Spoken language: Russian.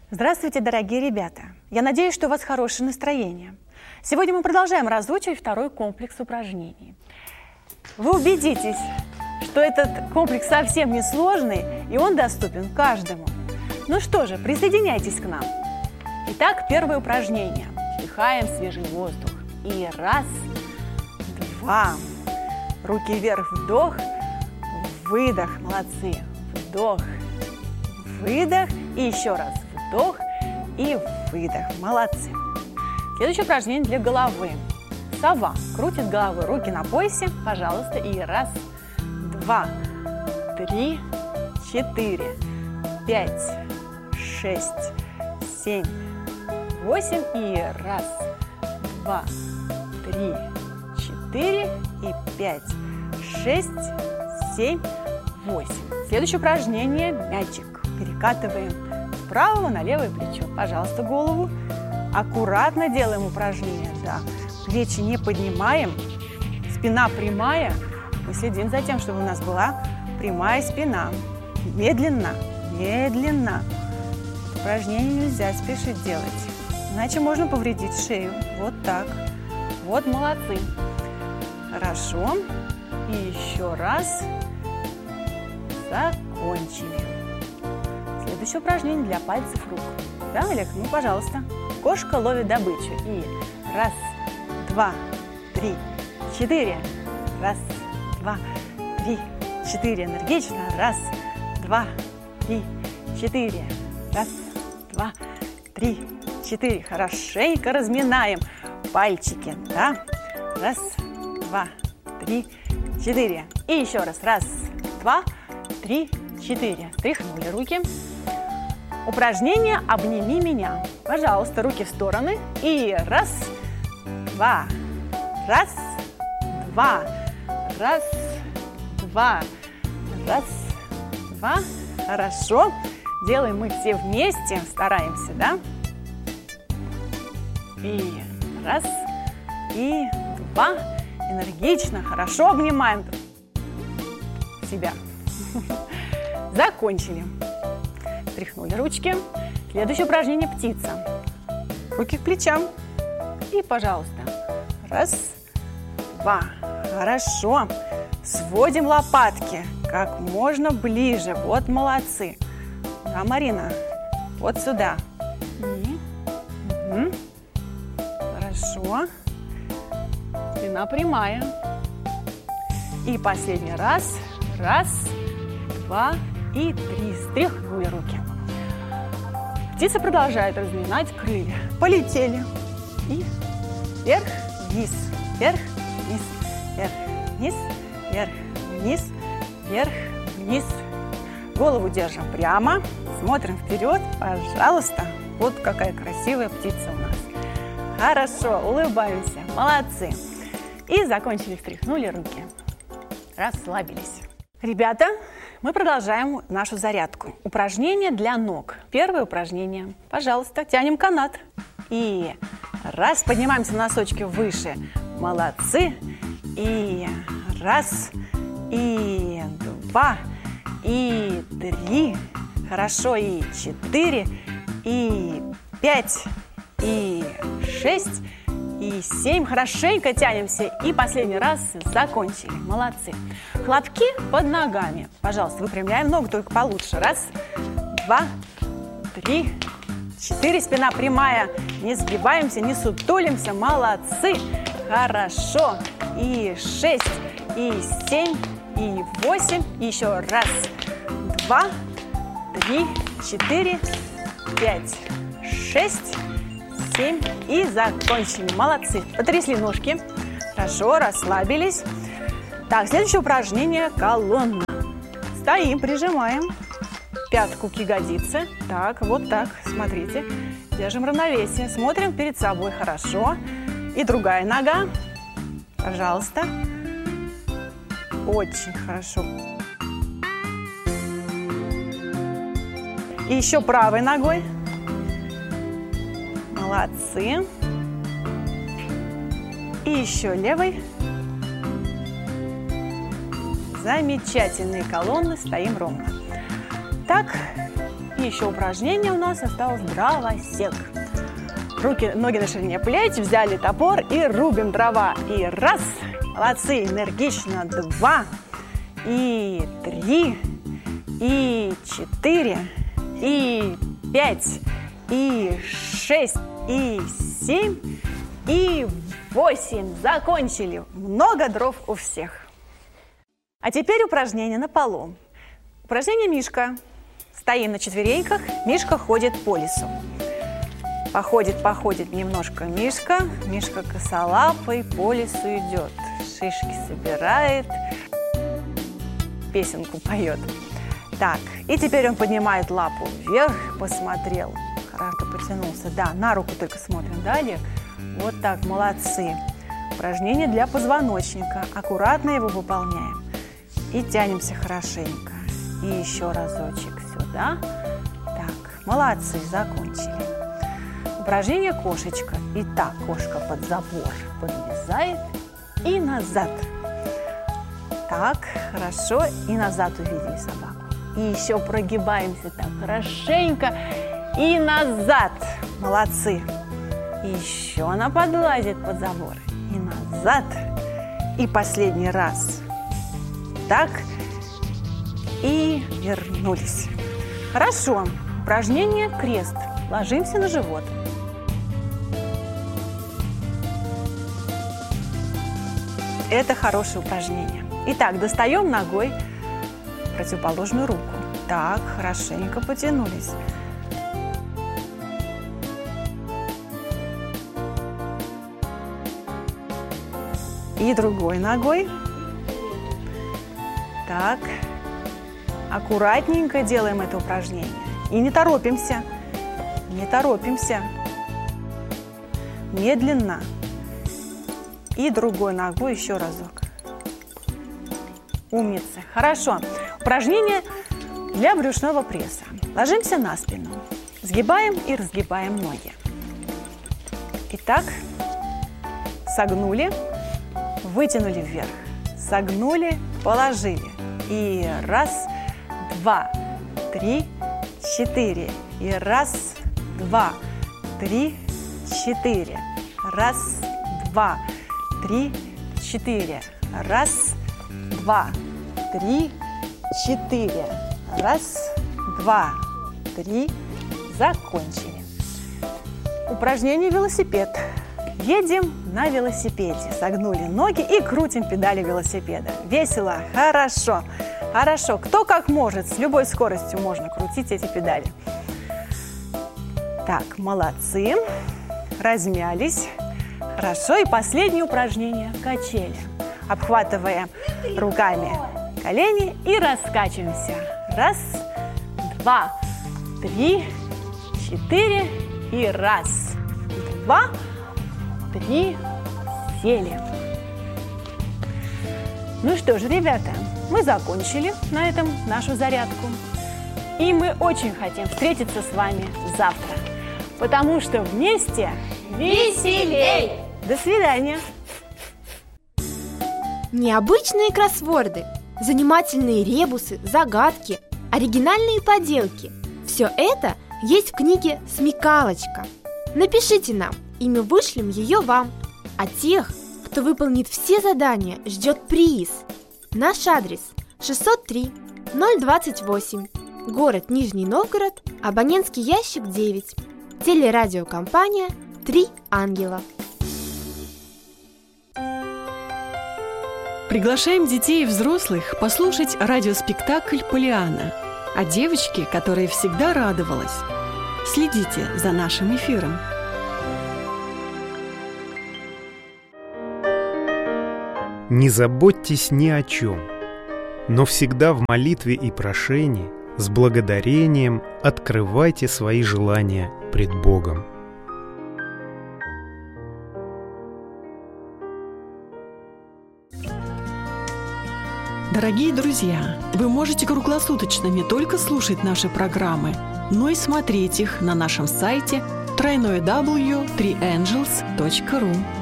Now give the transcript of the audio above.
Здравствуйте, дорогие ребята! Я надеюсь, что у вас хорошее настроение. Сегодня мы продолжаем разучивать второй комплекс упражнений. Вы убедитесь, что этот комплекс совсем не сложный, и он доступен каждому. Ну что же, присоединяйтесь к нам. Итак, первое упражнение. Вдыхаем свежий воздух. И раз, два. Руки вверх, вдох, выдох. Молодцы. Вдох, выдох. И еще раз. Вдох и выдох. Молодцы. Следующее упражнение для головы. Сова. Крутит головой. Руки на поясе. Пожалуйста. И раз, два, три, четыре, пять, шесть, семь, восемь. И раз, два, три, четыре и пять, шесть, семь, восемь. Следующее упражнение. Мячик. Перекатываем с правого на левое плечо. Пожалуйста, голову. Аккуратно делаем упражнение. Да. Плечи не поднимаем. Спина прямая. Мы следим за тем, чтобы у нас была прямая спина. Медленно, медленно. Упражнение нельзя спешить делать. Иначе можно повредить шею. Вот так. Вот молодцы. Хорошо. И еще раз. Закончили. Следующее упражнение для пальцев рук. Да, Олег? Ну, пожалуйста. Кошка ловит добычу. И раз, два, три, четыре. Раз, два, три, четыре. Энергично. Раз, два, три, четыре. Раз, два, три, четыре. Хорошенько разминаем пальчики. Да? Раз, два, три, четыре. И еще раз. Раз, два, три, четыре. Стряхнули руки. Упражнение «Обними меня». Пожалуйста, руки в стороны. И раз, два, раз, два, раз, два, раз, два. Хорошо. Делаем мы все вместе. Стараемся, да? И раз, и два. Энергично, хорошо обнимаем себя. Закончили. Тряхнули ручки. Следующее упражнение «Птица». Руки к плечам. И, пожалуйста, раз, два. Хорошо. Сводим лопатки как можно ближе. Вот молодцы. Да, Марина? Вот сюда. Хорошо. Спина прямая. И последний раз. Раз, два и три. Стряхнули руки. Птица продолжает разминать крылья. Полетели. И вверх, вниз, вверх, вниз, вверх, вниз, вверх, вниз, вверх, вниз. Голову держим прямо. Смотрим вперед. Пожалуйста. Вот какая красивая птица у нас. Хорошо. Улыбаемся. Молодцы. И закончили. Встряхнули руки. Расслабились. Ребята, мы продолжаем нашу зарядку. Упражнение для ног. Первое упражнение. Пожалуйста, тянем канат. И раз, поднимаемся на носочки выше. Молодцы. И раз, и два, и три. Хорошо. И четыре, и пять, и шесть, и семь. Хорошенько тянемся. И последний раз закончили. Молодцы. Хлопки под ногами. Пожалуйста, выпрямляем ногу только получше. Раз, два, три, четыре. Спина прямая. Не сгибаемся, не сутулимся. Молодцы. Хорошо. И шесть, и семь, и восемь. И еще раз, два, три, четыре, пять, шесть, 7 и закончили. Молодцы. Потрясли ножки. Хорошо, расслабились. Так, следующее упражнение – колонна. Стоим, прижимаем пятку к ягодице. Так, вот так, смотрите. Держим равновесие. Смотрим перед собой. Хорошо. И другая нога. Пожалуйста. Очень хорошо. И еще правой ногой. Молодцы. И еще левой. Замечательные колонны. Стоим ровно. Так. И еще упражнение у нас осталось дровосек. Руки, ноги на ширине плеч, взяли топор и рубим дрова. И раз, молодцы, энергично, 2, и 3, и 4, и 5, и 6, и 7, и 8. Закончили. Много дров у всех. А теперь упражнение на полу. Упражнение Мишка. Стоим на четвереньках, Мишка ходит по лесу. Походит немножко Мишка. Мишка косолапый по лесу идет. Шишки собирает, песенку поет. Так, и теперь он поднимает лапу вверх, посмотрел. Хорошо потянулся. Да, на руку только смотрим. Да, Олег? Вот так, молодцы. Упражнение для позвоночника. Аккуратно его выполняем. И тянемся хорошенько. И еще разочек сюда. Так, молодцы, закончили. Упражнение кошечка. Итак, кошка под забор подлезает и назад. Так, хорошо. И назад увидели собаку. И еще прогибаемся так хорошенько. И назад. Молодцы. И еще она подлазит под забор. И назад. И последний раз. Так. И вернулись. Хорошо. Упражнение крест. Ложимся на живот. Это хорошее упражнение. Итак, достаем ногой противоположную руку. Так, хорошенько потянулись. И другой ногой. Так, аккуратненько делаем это упражнение. И не торопимся. Не торопимся. Медленно. И другой ногой еще разок. Умница. Хорошо. Упражнение для брюшного пресса. Ложимся на спину. Сгибаем и разгибаем ноги. Итак, согнули, вытянули вверх. Согнули, положили. И раз, 2, 3, 4. И раз, 2, 3, 4. Раз, 2, 3, 4. Раз, 2, 3, 4. Раз, 2, 3. Закончили. Упражнение велосипед. Едем на велосипеде. Согнули ноги и крутим педали велосипеда. Весело, хорошо. Хорошо. Кто как может, с любой скоростью можно крутить эти педали. Так, молодцы. Размялись. Хорошо. И последнее упражнение – качели. Обхватываем руками колени и раскачиваемся. Раз, 2, 3, 4. И раз, 2, 3. Сели. Ну что же, ребята, мы закончили на этом нашу зарядку. И мы очень хотим встретиться с вами завтра, потому что вместе веселей! До свидания! Необычные кроссворды, занимательные ребусы, загадки, оригинальные поделки – все это есть в книге «Смекалочка». Напишите нам, и мы вышлем ее вам. А тех, кто выполнит все задания, ждет приз. Наш адрес 603 028, город Нижний Новгород, абонентский ящик 9, телерадиокомпания «Три ангела». Приглашаем детей и взрослых послушать радиоспектакль «Полианна» о девочке, которая всегда радовалась. Следите за нашим эфиром. Не заботьтесь ни о чем, но всегда в молитве и прошении с благодарением открывайте свои желания пред Богом. Дорогие друзья, вы можете круглосуточно не только слушать наши программы, но и смотреть их на нашем сайте www.3angels.ru.